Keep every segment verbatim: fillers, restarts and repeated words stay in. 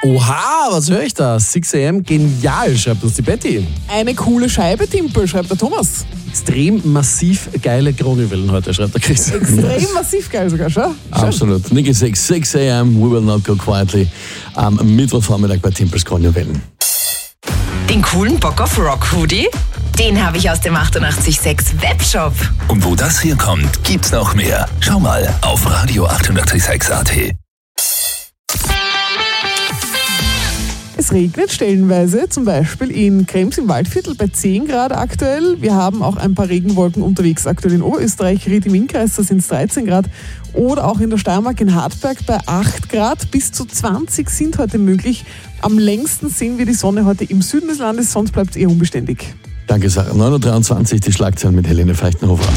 Oha, was höre ich da? six a m, genial, schreibt uns die Betty. Eine coole Scheibe, Timpel, schreibt der Thomas. Extrem massiv geile Kronjuwelen heute, schreibt der Chris. Extrem massiv geil sogar, schon? Absolut. Niki six, six a m, we will not go quietly. Am Mittwochvormittag bei Timpels Kronjuwelen. Den coolen Bock auf Rock Hoodie? Den habe ich aus dem achtundachtzig Komma sechs Webshop. Und wo das hier kommt, gibt's noch mehr. Schau mal auf Radio achtundachtzig Komma sechs Punkt a t. Es regnet stellenweise, zum Beispiel in Krems im Waldviertel bei zehn Grad aktuell. Wir haben auch ein paar Regenwolken unterwegs aktuell in Oberösterreich, Ried im Innkreis, da sind es dreizehn Grad. Oder auch in der Steiermark in Hartberg bei acht Grad. Bis zu zwanzig sind heute möglich. Am längsten sehen wir die Sonne heute im Süden des Landes, sonst bleibt es eher unbeständig. Danke, Sarah. neun Uhr dreiundzwanzig, die Schlagzeilen mit Helene Feichtenhofer.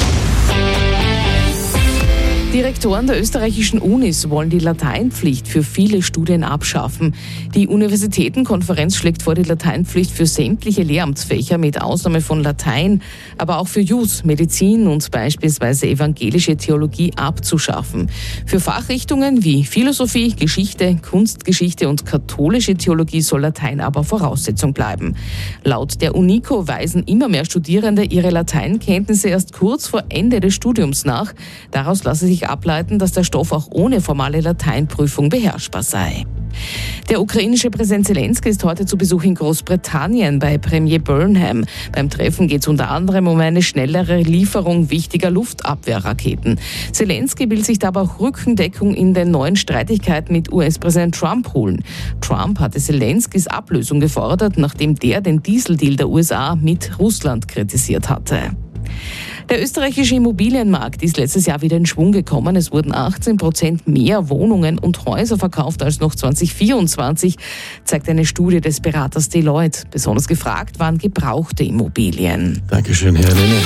Direktoren der österreichischen Unis wollen die Lateinpflicht für viele Studien abschaffen. Die Universitätenkonferenz schlägt vor, die Lateinpflicht für sämtliche Lehramtsfächer mit Ausnahme von Latein, aber auch für Jus, Medizin und beispielsweise evangelische Theologie abzuschaffen. Für Fachrichtungen wie Philosophie, Geschichte, Kunstgeschichte und katholische Theologie soll Latein aber Voraussetzung bleiben. Laut der UNICO weisen immer mehr Studierende ihre Lateinkenntnisse erst kurz vor Ende des Studiums nach. Daraus lasse sich ableiten, dass der Stoff auch ohne formale Lateinprüfung beherrschbar sei. Der ukrainische Präsident Zelensky ist heute zu Besuch in Großbritannien bei Premier Burnham. Beim Treffen geht es unter anderem um eine schnellere Lieferung wichtiger Luftabwehrraketen. Zelensky will sich dabei auch Rückendeckung in den neuen Streitigkeiten mit U S-Präsident Trump holen. Trump hatte Zelenskys Ablösung gefordert, nachdem der den Dieseldeal der U S A mit Russland kritisiert hatte. Der österreichische Immobilienmarkt ist letztes Jahr wieder in Schwung gekommen. Es wurden achtzehn Prozent mehr Wohnungen und Häuser verkauft als noch zwanzig vierundzwanzig, zeigt eine Studie des Beraters Deloitte. Besonders gefragt waren gebrauchte Immobilien. Dankeschön, Herr Lehne.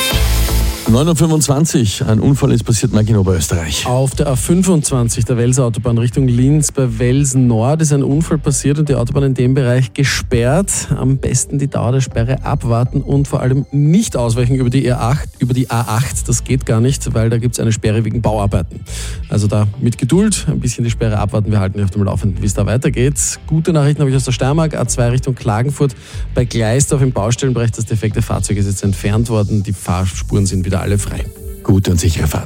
neun Uhr fünfundzwanzig, ein Unfall ist passiert, Mike, in Oberösterreich. Auf der A fünfundzwanzig, der Welser Autobahn Richtung Linz bei Welsen Nord, ist ein Unfall passiert und die Autobahn in dem Bereich gesperrt. Am besten die Dauer der Sperre abwarten und vor allem nicht ausweichen über die A acht, über die A acht. Das geht gar nicht, weil da gibt es eine Sperre wegen Bauarbeiten. Also da mit Geduld ein bisschen die Sperre abwarten. Wir halten euch auf dem Laufenden, wie es da weitergeht. Gute Nachrichten habe ich aus der Steiermark, A zwei Richtung Klagenfurt. Bei Gleisdorf im Baustellenbereich, das defekte Fahrzeug ist jetzt entfernt worden. Die Fahrspuren sind wieder alle frei. Gute und sichere Fahrt.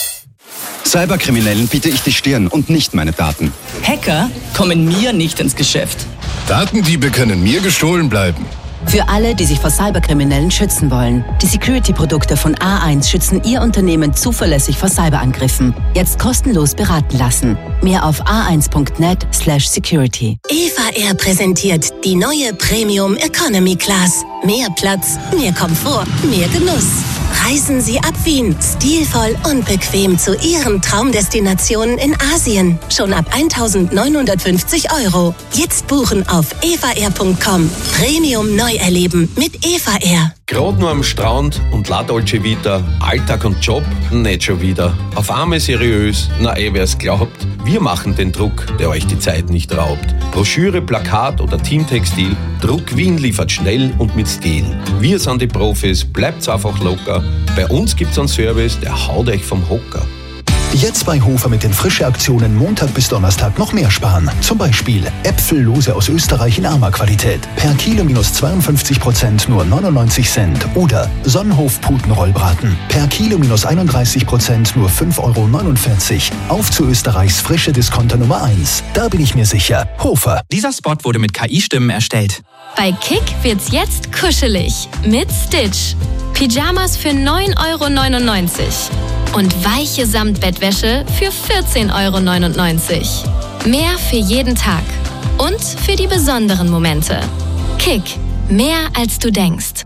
Cyberkriminellen biete ich die Stirn und nicht meine Daten. Hacker kommen mir nicht ins Geschäft. Datendiebe können mir gestohlen bleiben. Für alle, die sich vor Cyberkriminellen schützen wollen. Die Security-Produkte von A eins schützen Ihr Unternehmen zuverlässig vor Cyberangriffen. Jetzt kostenlos beraten lassen. Mehr auf a eins punkt net slash security. Eva Air präsentiert die neue Premium Economy Class. Mehr Platz, mehr Komfort, mehr Genuss. Reisen Sie ab Wien, stilvoll und bequem zu Ihren Traumdestinationen in Asien. Schon ab eintausendneunhundertfünfzig Euro. Jetzt buchen auf eva air punkt com. Premium neu erleben mit Eva Air. Gerade nur am Strand und La Dolce Vita, Alltag und Job, nicht schon wieder. Auf einmal seriös, na eh, wer's glaubt. Wir machen den Druck, der euch die Zeit nicht raubt. Broschüre, Plakat oder Teamtextil, Druck Wien liefert schnell und mit Stil. Wir sind die Profis, bleibt's einfach locker. Bei uns gibt's einen Service, der haut euch vom Hocker. Jetzt bei Hofer mit den Frische-Aktionen Montag bis Donnerstag noch mehr sparen. Zum Beispiel Äpfellose aus Österreich in armer Qualität. Per Kilo minus zweiundfünfzig Prozent nur neunundneunzig Cent. Oder Sonnenhof-Putenrollbraten. Per Kilo minus einunddreißig Prozent nur fünf Euro neunundvierzig. Auf zu Österreichs frische Discounter Nummer eins. Da bin ich mir sicher. Hofer. Dieser Spot wurde mit K I-Stimmen erstellt. Bei Kick wird's jetzt kuschelig. Mit Stitch. Pyjamas für neun Euro neunundneunzig. Und weiche Samtbettwäsche für vierzehn Euro neunundneunzig. Mehr für jeden Tag. Und für die besonderen Momente. Kick. Mehr als du denkst.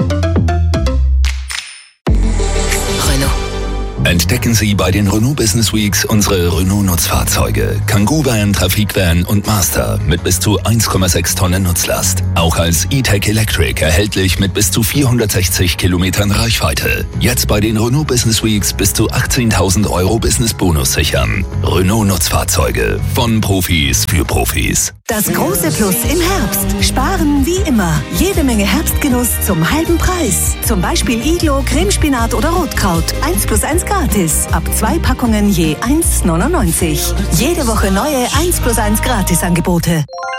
Entdecken Sie bei den Renault Business Weeks unsere Renault-Nutzfahrzeuge. Kangoo-Van, Trafik-Van und Master mit bis zu eins Komma sechs Tonnen Nutzlast. Auch als E-Tech Electric erhältlich mit bis zu vierhundertsechzig Kilometern Reichweite. Jetzt bei den Renault Business Weeks bis zu achtzehntausend Euro Business-Bonus sichern. Renault-Nutzfahrzeuge von Profis für Profis. Das große Plus im Herbst. Sparen wie immer. Jede Menge Herbstgenuss zum halben Preis. Zum Beispiel Iglo, Cremespinat oder Rotkraut. eins plus eins gratis. Ab zwei Packungen je eins neunundneunzig. Jede Woche neue eins plus eins Gratis Angebote.